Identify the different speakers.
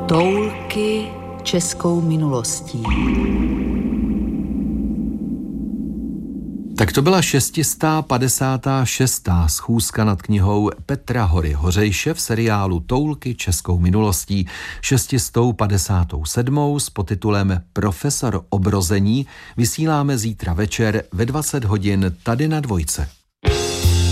Speaker 1: Toulky českou minulostí.
Speaker 2: Tak to byla 656. schůzka nad knihou Petra Hory Hořejše v seriálu Toulky českou minulostí. 657. s podtitulem Profesor obrození vysíláme zítra večer ve 20 hodin tady na Dvojce.